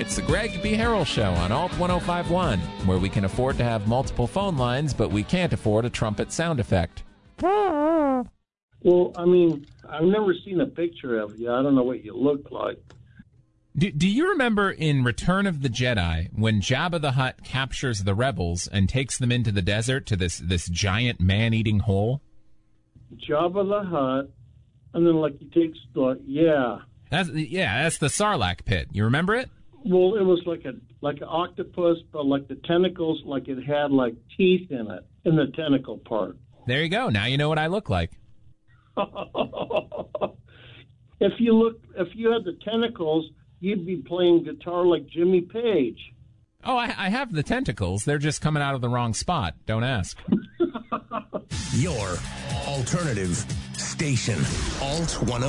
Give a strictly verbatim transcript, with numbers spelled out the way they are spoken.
It's the Greg B. Harrell Show on Alt ten fifty-one, where we can afford to have multiple phone lines, but we can't afford a trumpet sound effect. Well, I mean, I've never seen a picture of you. I don't know what you look like. Do, do you remember in Return of the Jedi when Jabba the Hutt captures the rebels and takes them into the desert to this, this giant man-eating hole? Jabba the Hutt, and then like he takes the yeah. That's yeah, that's the Sarlacc pit. You remember it? Well, it was like a like an octopus, but like the tentacles, like it had like teeth in it in the tentacle part. There you go. Now you know what I look like. If you look, if you had the tentacles, you'd be playing guitar like Jimmy Page. Oh, I, I have the tentacles. They're just coming out of the wrong spot. Don't ask. Your alternative station, Alt ten